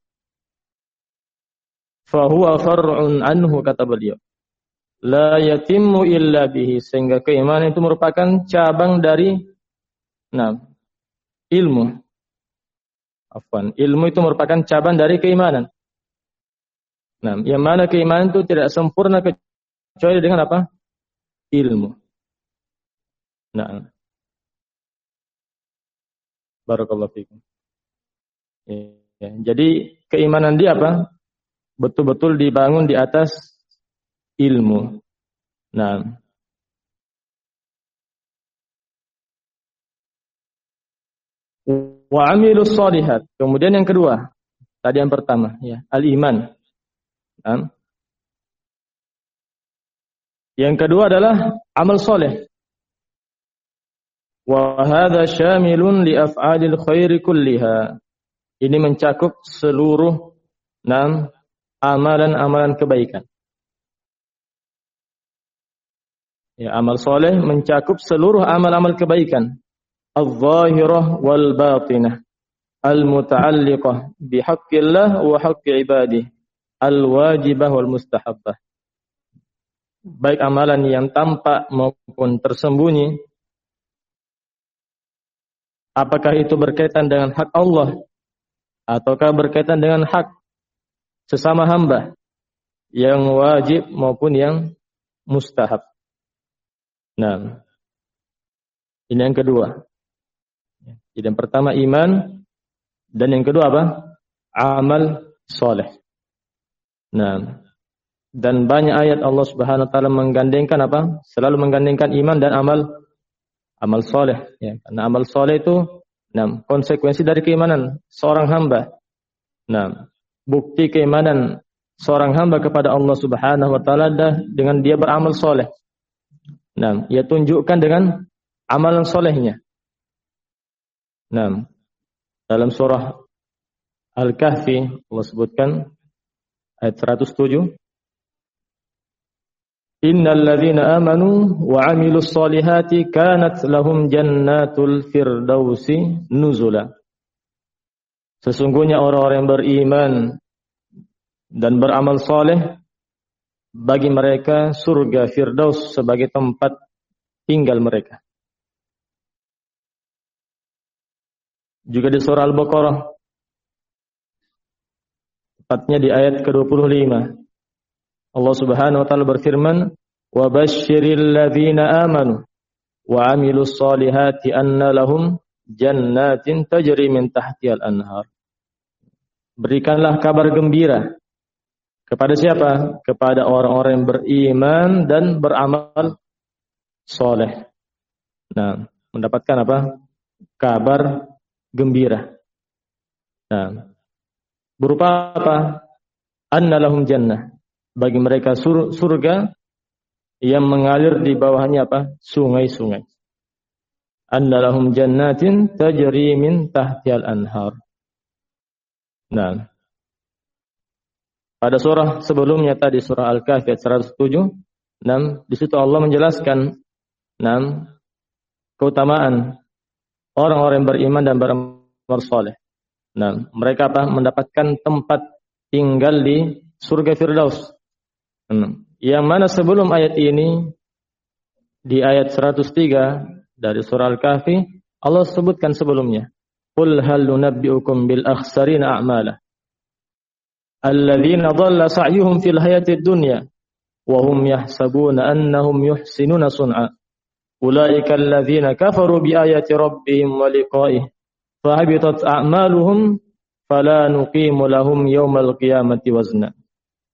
Fahuwa far'un anhu, kata beliau. La yatimmu illa bihi, sehingga keimanan itu merupakan cabang dari nah, ilmu. Afwan, ilmu itu merupakan cabang dari keimanan. Nah, yang mana keimanan itu tidak sempurna kecuali dengan apa? Ilmu. Nah, barakallahu fikum. Ya, ya. Jadi keimanan dia apa? Betul-betul dibangun di atas ilmu. Nah, wa amilus shalihat. Kemudian yang kedua, tadi yang pertama, ya, al-iman. Nah, yang kedua adalah amal soleh. Wa hadza syamilun li af'alil khairi kulliha. Ini mencakup seluruh enam amalan-amalan kebaikan. Ya, amal soleh mencakup seluruh amal-amal kebaikan. Al-zahirah wal batinah. Al-muta'alliqah bihaqqillah wa haqqi ibadih. Al-wajibah wal mustahabbah. Baik amalan yang tampak maupun tersembunyi, apakah itu berkaitan dengan hak Allah ataukah berkaitan dengan hak sesama hamba, yang wajib maupun yang mustahab. Nah, ini yang kedua. Jadi yang pertama iman, dan yang kedua apa? Amal soleh. Nah, dan banyak ayat Allah Subhanahu wa taala menggandengkan apa? Selalu menggandengkan iman dan amal amal soleh, ya. Karena amal soleh itu nah, konsekuensi dari keimanan seorang hamba. Nah, bukti keimanan seorang hamba kepada Allah Subhanahu wa taala dengan dia beramal soleh. Nah, ia tunjukkan dengan amalan solehnya. Nah, dalam surah Al-Kahfi Allah sebutkan ayat seratus tujuh, Innal ladzina amanu wa 'amilus solihati kanat lahum jannatul firdausi nuzula. Sesungguhnya orang-orang yang beriman dan beramal soleh, bagi mereka surga firdaus sebagai tempat tinggal mereka. Juga di surah Al-Baqarah, tepatnya di ayat ke dua puluh lima, Allah Subhanahu wa taala berfirman, "Wa basyiril ladzina amanu wa 'amilus solihati anna lahum jannatin tajri min tahtihal anhar." Berikanlah kabar gembira kepada siapa? Kepada orang-orang yang beriman dan beramal soleh. Nah, mendapatkan apa? Kabar gembira. Nah, berupa apa? Anna lahum jannah. Bagi mereka sur- surga yang mengalir di bawahnya apa? Sungai-sungai. Anna lahum jannatin tajri min tahtihal anhar. Nah, pada surah sebelumnya tadi surah Al-Kahfi ayat seratus tujuh, nah, di situ Allah menjelaskan nah, keutamaan orang-orang yang beriman dan beramal saleh. Nah, mereka apa? Mendapatkan tempat tinggal di surga Firdaus. Hmm. Yang mana sebelum ayat ini, di ayat seratus tiga dari surah Al-Kahfi, Allah sebutkan sebelumnya, Qul hal nunabbi'ukum bil akhsarina a'mala alladzina dhalla sa'yuhum fil hayatid dunya wa hum yahsabuna annahum yuhsinuna sun'a ulaika alladzina kafaru bi ayati rabbihim wa liqa'ihi fahabitat a'maluhum fala nuqimu lahum yawmal qiyamati wazna.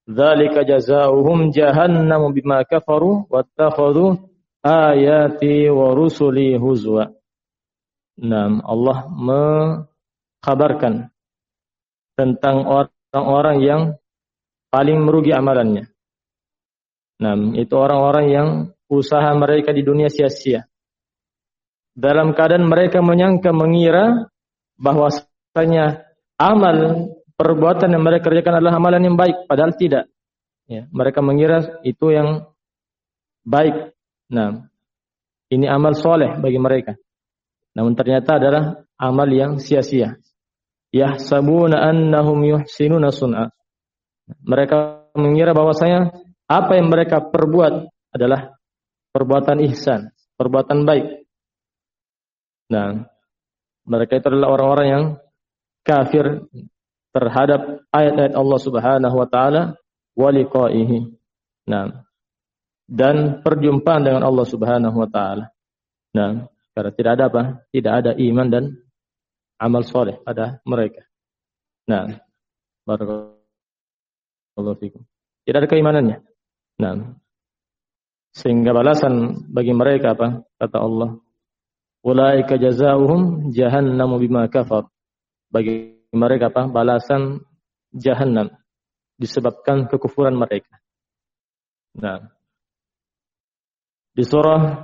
dzalika jazaohum jahannam bima kafaru wattakhadhu ayati wa rusuli huzwa. Nah, Allah mengkabarkan tentang orang-orang yang paling merugi amalannya. Nah, itu orang-orang yang usaha mereka di dunia sia-sia. Dalam keadaan mereka menyangka, mengira bahwasanya amal perbuatan yang mereka kerjakan adalah amalan yang baik, padahal tidak. Ya, mereka mengira itu yang baik. Nah, ini amal soleh bagi mereka. Namun ternyata adalah amal yang sia-sia. Yahsabuna annahum yuhsinuna sun'a. Mereka mengira bahwasanya apa yang mereka perbuat adalah perbuatan ihsan, perbuatan baik. Nah, mereka itu adalah orang-orang yang kafir terhadap ayat-ayat Allah Subhanahu wa taala wa liqa'ihi. Nah, dan perjumpaan dengan Allah Subhanahu wa taala. Nah, karena tidak ada apa? Tidak ada iman dan amal soleh pada mereka. Nah, barakallahu fikum. Tidak ada keimanannya. Nah, sehingga balasan bagi mereka apa? Kata Allah, ulaika jazaohum jahannamu bima kafar. Bagi mereka apa? Balasan jahannam disebabkan kekufuran mereka. Nah, di surah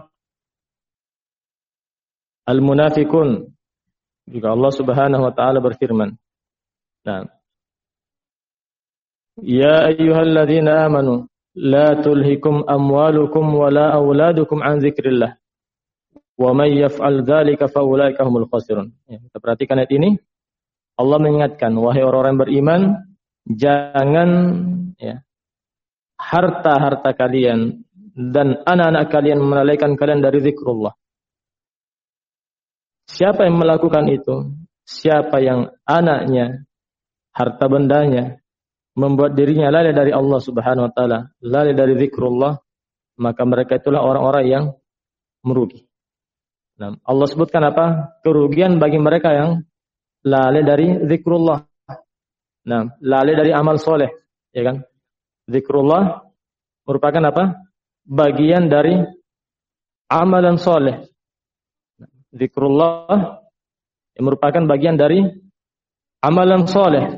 Al-Munafiqun juga Allah Subhanahu wa taala berfirman. Nah, ya ayyuhalladzina amanu la tulhikum amwalukum wala auladukum an dzikrillah wa may yaf'al dzalika fa ulaika humul khasirun. Ya, kita perhatikan ayat ini. Allah mengingatkan, wahai orang-orang beriman, jangan ya, harta-harta kalian dan anak-anak kalian melalaikan kalian dari zikrullah. Siapa yang melakukan itu? Siapa yang anaknya, harta bendanya membuat dirinya lalai dari Allah Subhanahu wa taala, lalai dari zikrullah, maka mereka itulah orang-orang yang merugi. Nah, Allah sebutkan apa? Kerugian bagi mereka yang lalai dari zikrullah. Nah, lalai dari amal soleh, ya kan? Zikrullah merupakan apa? Bagian dari amalan soleh. Zikrullah yang merupakan bagian dari amalan soleh.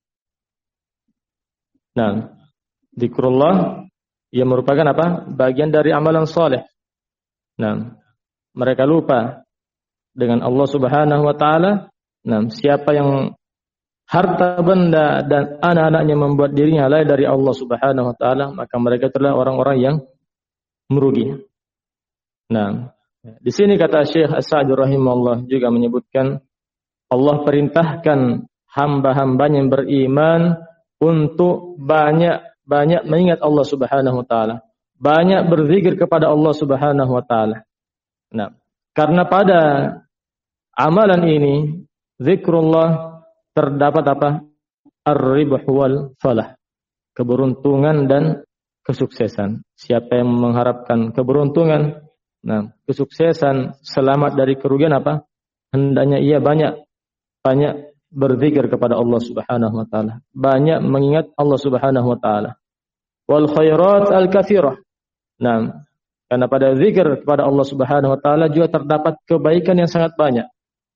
Nah, zikrullah yang merupakan apa? Bagian dari amalan soleh. Nah, mereka lupa dengan Allah Subhanahu wa taala. Nah, siapa yang harta benda dan anak-anaknya membuat dirinya lalai dari Allah Subhanahu wa taala, maka mereka adalah orang-orang yang merugi. Nah, di sini kata Syekh As-Sa'di rahimahullah juga menyebutkan Allah perintahkan hamba-hambanya yang beriman untuk banyak-banyak mengingat Allah Subhanahu wa taala, banyak berzikir kepada Allah Subhanahu wa taala. Nah, karena pada amalan ini zikrullah terdapat apa? Ar-ribh wal falah. Keberuntungan dan kesuksesan. Siapa yang mengharapkan keberuntungan, nah, kesuksesan, selamat dari kerugian apa? Hendaknya ia banyak banyak berzikir kepada Allah Subhanahu wa taala, banyak mengingat Allah Subhanahu wa taala. Wal khairat al-katsirah. Nah, karena pada zikir kepada Allah Subhanahu wa taala juga terdapat kebaikan yang sangat banyak.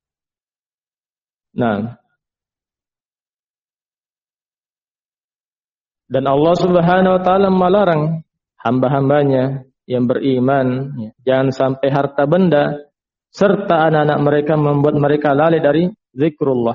Nah, dan Allah Subhanahu wa taala melarang hamba-hambanya yang beriman, ya, jangan sampai harta benda serta anak-anak mereka membuat mereka lalai dari zikrullah.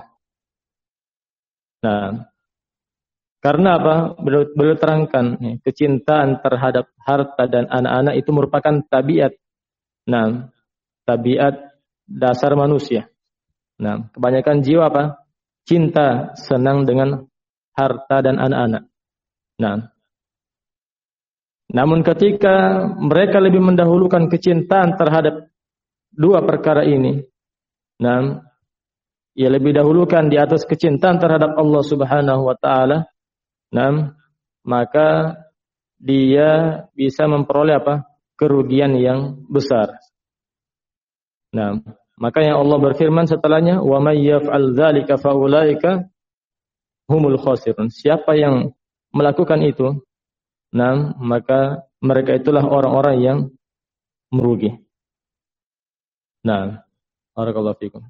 Nah, karena apa? Beliau, beliau terangkan, ya, kecintaan terhadap harta dan anak-anak itu merupakan tabiat. Nah, tabiat dasar manusia. Nah, kebanyakan jiwa apa? Cinta, senang dengan harta dan anak-anak. Nah, namun ketika mereka lebih mendahulukan kecintaan terhadap dua perkara ini, nah, ia lebih dahulukan di atas kecintaan terhadap Allah Subhanahu wa taala, nah, maka dia bisa memperoleh apa? Kerugian yang besar. Nah, maka yang Allah berfirman setelahnya, wa may yaf'al dzalika fa ulaika humul khasirun. Siapa yang melakukan itu, nah, maka mereka itulah orang-orang yang merugi. Nah, barakallahu fikum.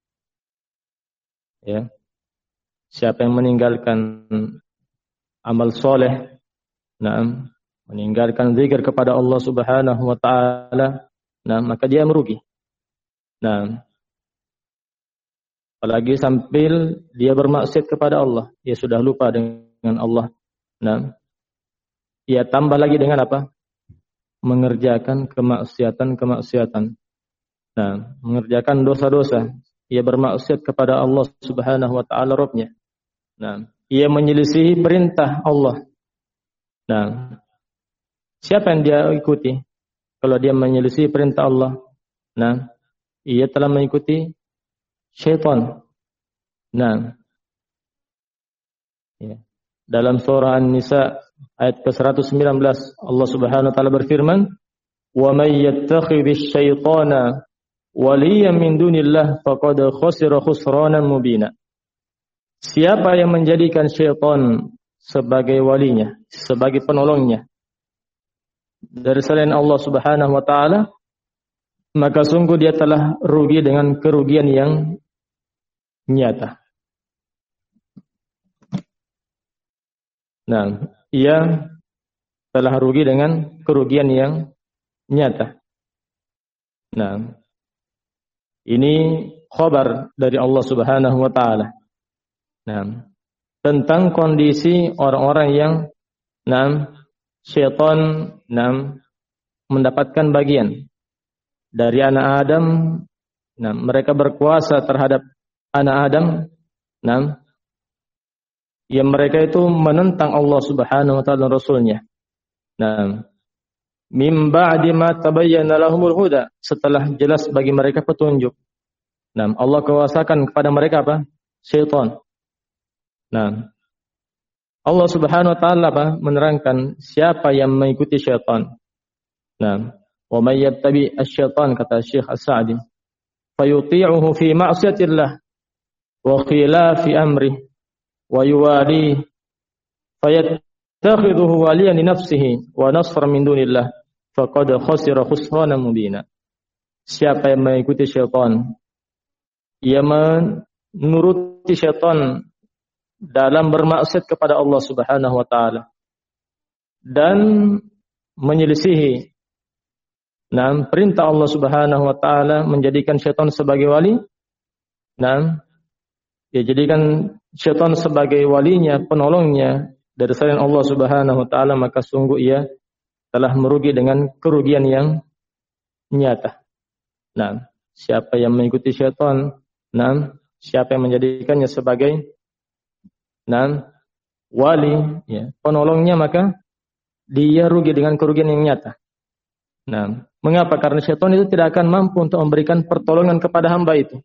Ya. Siapa yang meninggalkan amal soleh, nah, meninggalkan zikir kepada Allah Subhanahu wa taala, nah, maka dia merugi. Nah, apalagi sambil dia bermaksiat kepada Allah, dia sudah lupa dengan Allah. Nah, ia tambah lagi dengan apa? Mengerjakan kemaksiatan-kemaksiatan. Nah, mengerjakan dosa-dosa. Ia bermaksiat kepada Allah Subhanahu wa taala Rabbnya. Nah, ia menyelisihi perintah Allah. Nah, siapa yang dia ikuti? Kalau dia menyelisihi perintah Allah, nah, ia telah mengikuti syaitan. Nah, ya. Dalam surah An-Nisa ayat ke seratus sembilan belas Allah Subhanahu wa taala berfirman, "Wa may yattakhidhish syaitana waliyan min dunillah faqad khasira khusranan mubina." Siapa yang menjadikan syaitan sebagai walinya, sebagai penolongnya dari selain Allah Subhanahu wa taala, maka sungguh dia telah rugi dengan kerugian yang nyata. Nah, ia telah rugi dengan kerugian yang nyata. Nah, ini khabar dari Allah Subhanahu wa taala. Nah, tentang kondisi orang-orang yang nah, syaitan nah, mendapatkan bagian dari anak Adam. Nah, mereka berkuasa terhadap anak Adam. Nah, yang mereka itu menentang Allah Subhanahu wa taala dan Rasulnya. Nah, mim ba'di ma tabayyana lahumul huda, setelah jelas bagi mereka petunjuk. Nah, Allah kuasakan kepada mereka apa? Syaitan. Nah, Allah Subhanahu wa taala apa? Menerangkan siapa yang mengikuti syaitan. Nah, wa may yattabi asy-syaitan, kata Syekh As-Sa'di, fayuti'uhu fi ma'siyatillah wa khilafi amrihi wa yuwali fayattakhidhuhu waliyan li nafsihi wa nasran min dunillah faqad khasira khusranan mubina. Siapa yang mengikuti syaitan, ia menuruti syaitan dalam bermaksiat kepada Allah Subhanahu wa taala dan menyelisihi nah perintah Allah Subhanahu wa taala, menjadikan syaitan sebagai wali. Nah, dia jadikan syaitan sebagai walinya, penolongnya dari selain Allah Subhanahu wa taala, maka sungguh ia telah merugi dengan kerugian yang nyata. Nah, siapa yang mengikuti syaitan, nah, siapa yang menjadikannya sebagai nah, wali, ya, penolongnya, maka dia rugi dengan kerugian yang nyata. Nah, mengapa? Karena syaitan itu tidak akan mampu untuk memberikan pertolongan kepada hamba itu.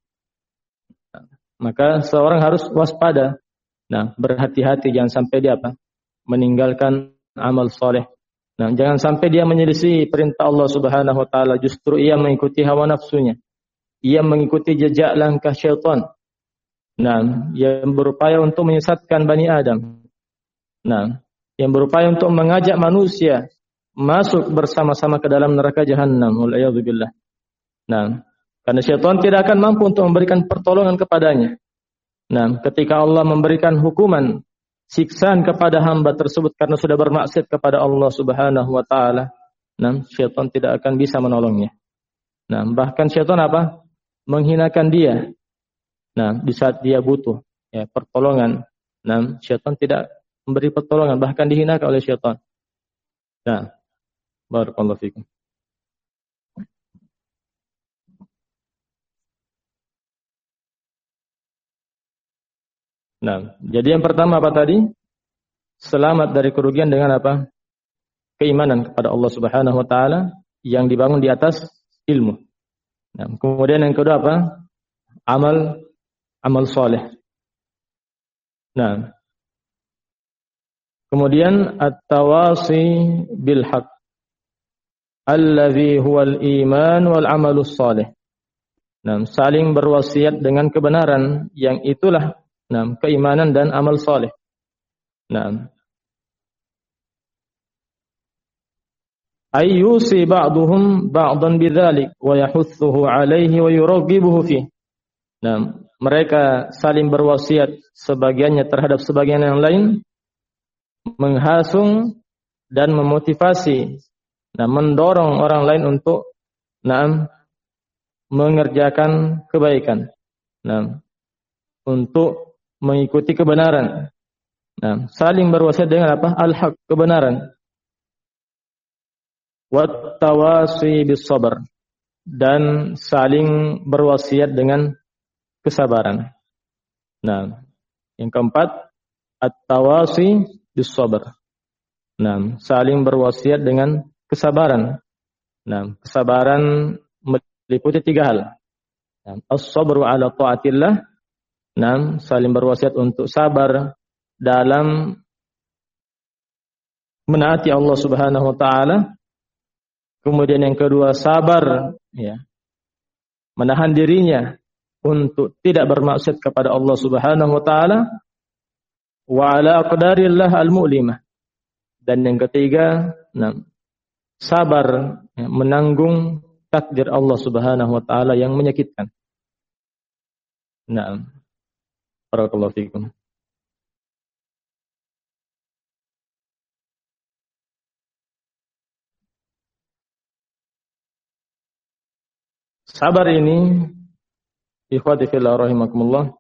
Maka seorang harus waspada. Nah, berhati-hati jangan sampai dia apa? Meninggalkan amal soleh. Nah, jangan sampai dia menyelisih perintah Allah Subhanahu wa taala, justru ia mengikuti hawa nafsunya. Ia mengikuti jejak langkah syaitan. Nah, yang berupaya untuk menyesatkan Bani Adam. Nah, yang berupaya untuk mengajak manusia masuk bersama-sama ke dalam neraka jahanam. Wal'iyadzubillah. Nah, karena syaitan tidak akan mampu untuk memberikan pertolongan kepadanya. Nah, ketika Allah memberikan hukuman siksaan kepada hamba tersebut karena sudah bermaksiat kepada Allah Subhanahu wa taala, nah, syaitan tidak akan bisa menolongnya. Nah, bahkan syaitan apa? Menghinakan dia. Nah, di saat dia butuh ya pertolongan, nah, syaitan tidak memberi pertolongan, bahkan dihinakan oleh syaitan. Nah, barakallahu fikum. Nah, jadi yang pertama apa tadi? Selamat dari kerugian dengan apa? Keimanan kepada Allah Subhanahu wa taala yang dibangun di atas ilmu. Nah, kemudian yang kedua apa? Amal amal soleh. Nah, kemudian at-tawasi bil haq allazi huwal iman wal amalus soleh. Nah, saling berwasiat dengan kebenaran yang itulah nah, keimanan dan amal soleh. Nah, ayyusi ba'duhum ba'dan bidzalik wa yahuthuhu 'alaihi wa yuraghibuhu fi. Nah, mereka saling berwasiat sebagiannya terhadap sebagian yang lain, menghasung dan memotivasi, nah mendorong orang lain untuk nah mengerjakan kebaikan, nah untuk mengikuti kebenaran. Nah, saling berwasiat dengan apa? Al-haq, kebenaran. Wat tawasi bis sabr, dan saling berwasiat dengan kesabaran. Nah, yang keempat, at-tawasi bis sabr. Nah, saling berwasiat dengan kesabaran. Nah, kesabaran meliputi tiga hal. Nah, as-sabru ala ta'atillah. Nah, saling berwasiat untuk sabar dalam menaati Allah Subhanahu wa taala. Kemudian yang kedua, sabar ya, menahan dirinya untuk tidak bermaksiat kepada Allah Subhanahu wa taala, wa ala aqdarillah al-mu'limah. Dan yang ketiga, nah, sabar ya, menanggung takdir Allah Subhanahu wa taala yang menyakitkan. Nah, barakallahu fikum. Sabar ini, ikhwati fillah rahimakumullah,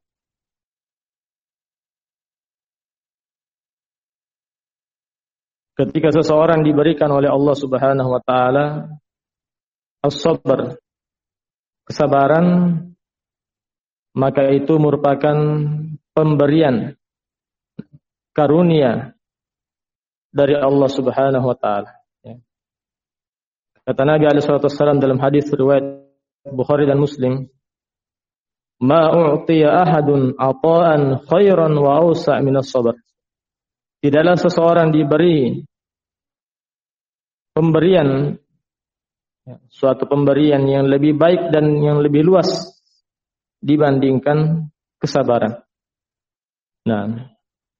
ketika seseorang diberikan oleh Allah Subhanahu wa taala as-sabr, kesabaran, maka itu merupakan pemberian karunia dari Allah Subhanahu wa taala. Kata Nabi alaihi salatu wasallam dalam hadis riwayat Bukhari dan Muslim, "Ma u'tiya ahadun ata'an khairan wa awsa' min as-sabr." Tidaklah seseorang diberi pemberian, suatu pemberian yang lebih baik dan yang lebih luas dibandingkan kesabaran. Nah,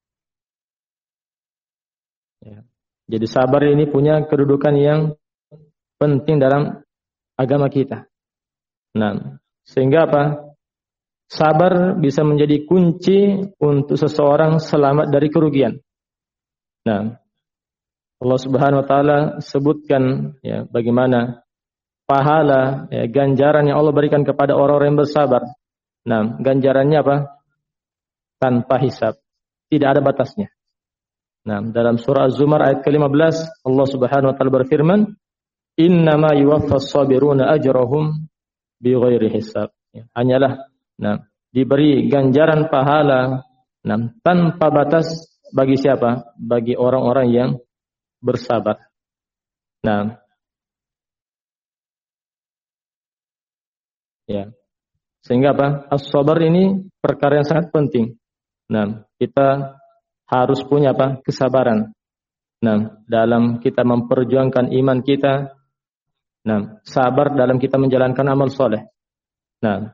ya. Jadi sabar ini punya kedudukan yang penting dalam agama kita. Nah, sehingga apa? Sabar bisa menjadi kunci untuk seseorang selamat dari kerugian. Nah, Allah Subhanahu wa taala sebutkan ya bagaimana pahala ya, ganjaran yang Allah berikan kepada orang-orang yang bersabar. Nah, ganjarannya apa? Tanpa hisab, tidak ada batasnya. Nah, dalam surah Az-Zumar ayat ke lima belas Allah Subhanahu wa taala berfirman, "Innama yuwaffas sabiruna ajrahum bighairi hisab." Ya, hanyalah nah diberi ganjaran pahala nah tanpa batas bagi siapa? Bagi orang-orang yang bersabar. Nah, ya. Sehingga apa? As-sabar ini perkara yang sangat penting. Nah, kita harus punya apa? Kesabaran. Nah, dalam kita memperjuangkan iman kita. Nah, sabar dalam kita menjalankan amal soleh. Nah,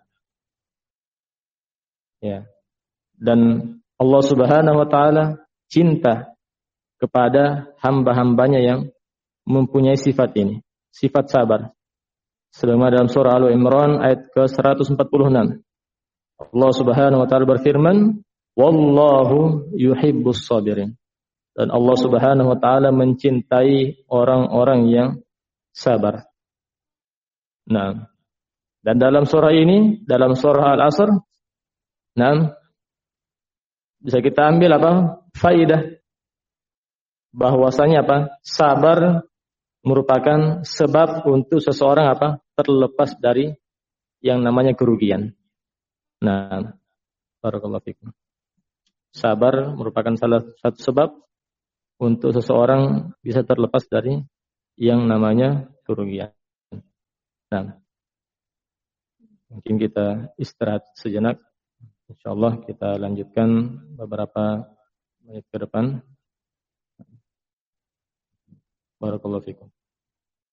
ya. Dan Allah Subhanahu wa taala cinta kepada hamba-hambanya yang mempunyai sifat ini, sifat sabar. Sebagaimana dalam surah Al-Imran ayat ke seratus empat puluh enam. Allah Subhanahu wa taala berfirman, "Wallahu yuhibbus sabirin." Dan Allah Subhanahu wa taala mencintai orang-orang yang sabar. Nah, dan dalam surah ini, dalam surah Al-Asr, nah, bisa kita ambil apa? Faidah bahwasanya apa? Sabar merupakan sebab untuk seseorang apa? Terlepas dari yang namanya kerugian. Nah, barakallahu fikum. Sabar merupakan salah satu sebab untuk seseorang bisa terlepas dari yang namanya kerugian. Nah, mungkin kita istirahat sejenak. Insyaallah kita lanjutkan beberapa menit ke depan. Barakallahu fikum.